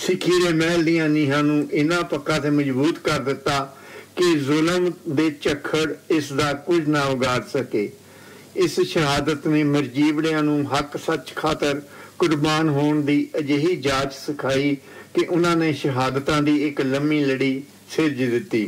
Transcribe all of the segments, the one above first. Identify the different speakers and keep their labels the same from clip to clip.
Speaker 1: सिखी दे महल दीआं नीहां नूं इन्ना पक्का ते मजबूत कर दिता कि जुल्म दे झक्खड़ इस दा कुछ ना उगाड़ सके। इस शहादत ने मरजीवड़ियां नूं हक सच खातर कुर्बान होण दी अजिही जाच सिखाई कि उन्हां ने शहादतां दी एक लम्मी लड़ी सिरज दित्ती।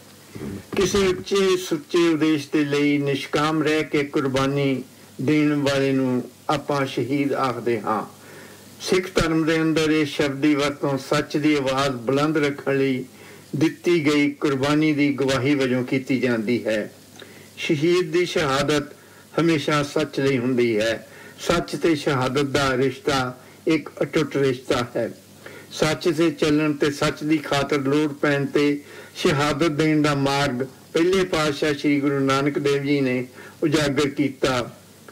Speaker 1: किसी उच्चे सुच्चे उद्देश दे लई निष्काम रह के कुर्बानी देण वाले नूं आपां शहीद आखदे हां। सिख धर्म के अंदर इस शब्द की वरतों सच की आवाज़ बुलंद रखने लई दिती गई कुर्बानी की गवाही वजों की जाती है। शहीद की शहादत हमेशा सच नहीं हुंदी है। सच ते शहादत का रिश्ता एक अटुट रिश्ता है। सच से चलन ते सच की खातर लोड़ पैण ते शहादत देण दा मार्ग पहले पातशाह श्री गुरु नानक देव जी ने उजागर किया।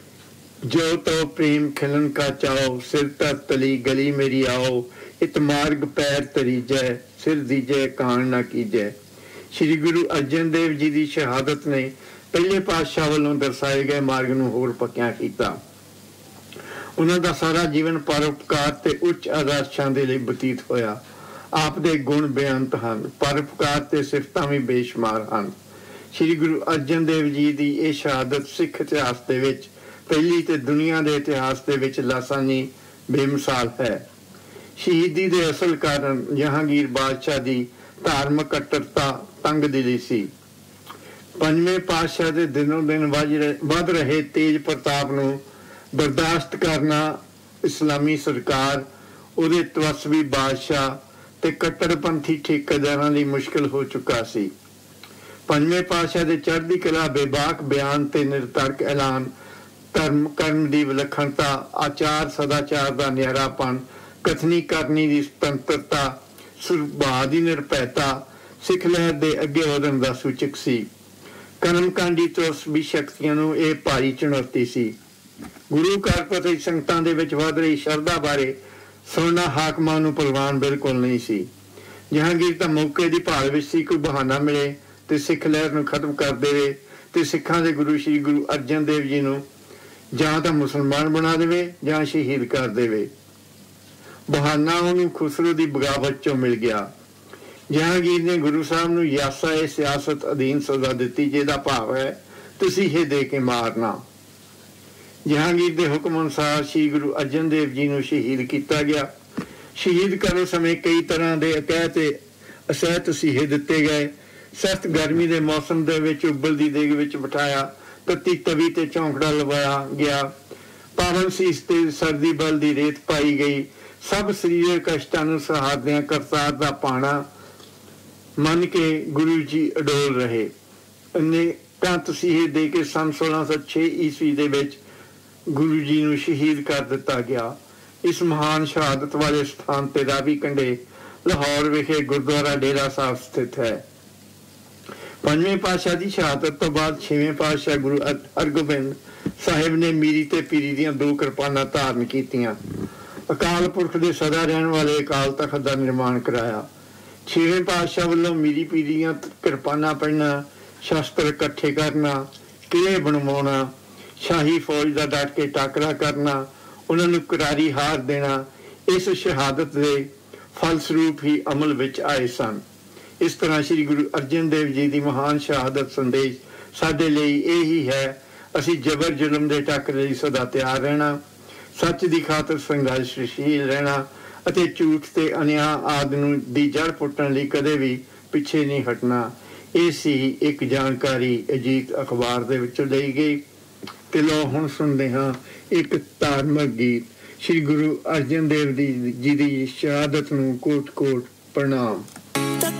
Speaker 1: जो तो प्रेम खिलन का चाओ, सिर तर तली गली मेरी आओ, इत मार्ग पैर तरीजै, सिर दीजै कान ना कीजै। श्री गुरु अर्जन देव जी की शहादत ने पहले पातशाह वालों दर्शाए गए मार्ग नूं होर पक्या कीता। उन्हां दा सारा जीवन परोपकार ते उच्च आदर्शां दे लई बतीत होया। आप दे गुण बेअंत हन, परोपकार ते सिफतां भी बेशुमार हन। श्री गुरु अर्जन देव जी की यह शहादत सिख इतिहास दे विच पहली ते दुनिया के इतिहास के विच लासानी बेमिसाल है। शहीदी के असल कारण जहांगीर बादशाह की धार्मिक कट्टरता तंग दिली सी। पंजवें पातशाह के दिनों दिन वध रहे तेज प्रताप नूं बर्दाश्त करना इस्लामी सरकार, उहदे तवस्वी बादशाह ते कट्टरपंथी ठेकेदारां लई मुश्किल हो चुका सी। पंजवें पातशाह के चढ़दी कला बेबाक बयान ते निरतर्क ऐलान, धर्म कर्म की विलक्षणता, आचार सदाचार का निहरापन, कथनी करनी की सुतंत्रता, सुभाव की निरभैता सिख लहर के अगे वधन का सूचक सी। कर्मकांडी तवस्वी शक्तियों नूं यह भारी चुनौती सी। गुरु घर प्रति संगतां दे विच वध रही शरधा बारे सुनना हाकमां नूं परवान बिल्कुल नहीं सी। जहांगीर तां मौके की भाल विच सी, कोई बहाना मिले तो सिख लहर नूं खत्म कर देवे ते सिखां दे गुरु श्री गुरु अर्जन देव जी नूं जां तां मुसलमान बना देवे जां शहीद कर देवे। बहाना उन्होंने खुसरो की बगावत चों मिल गया। जहांगीर ने गुरु साहब नूं यासा ए सियासत अधीन सजा दी, जिहदा भाव है तुसीं इह दे के मारना। जहांगीर के हुक्म अनुसार श्री गुरु अर्जन देव जी नूं शहीद किया गया। शहीद करने समय कई तरह के अकह ते असह तसीहे दिते गए। सख्त गर्मी के मौसम दे विच उबलदी देग विच बिठाया, तत्ती तवी ते चौंकड़ा लवाया गया। पावन सीस ते सर्दी बल की रेत पाई गई। सब सरीरक कष्टां नूं सहारदिआं करतार दा पाना मन के गुरु जी अडोल रहे। अनेकां तसीहे दे के सन 1606 ईस्वी दे विच गुरु जी नूं शहीद कर दिता गया। इस महान शहादत वाले स्थान ते रावी कंढे लाहौर विखे गुरुद्वारा डेरा साहब स्थित है। पंजवें पातशाह की शहादत तो बाद छेवें पातशाह गुरु हरगोबिंद साहिब ने मीरी ते पीरी दीआं 2 किरपानां धारण कीतियां। अकाल पुरख के सदा रहने वाले अकाल तख्त का निर्माण कराया। छेवें पातशाह वालों मीरी पीरी दीआं किरपानां पढ़ना, शस्त्र इकट्ठे करना, किले बनवाना, शाही फौज का डट के टाकरा करना, उन्होंने करारी हार देना, इस शहादत के फलस्वरूप ही अमल विच आए सन। इस तरह श्री गुरु अर्जन देव जी की महान शहादत संदेश साडे लई यही है। असी जबर जुलम के टाकरे लई सदा तैयार रहना, सच की खातर संघर्षशील रहना अते झूठ ते अन्याय आदि नूं दी जड़ पुट्टण लई कदे भी पिछे नहीं हटना। ये सी एक जानकारी अजीत अखबार दे विचों लई गई। ते लो हुण सुणदे हां एक धार्मिक गीत। श्री गुरु अर्जन देव जी की शहादत नूं कोट कोट प्रणाम।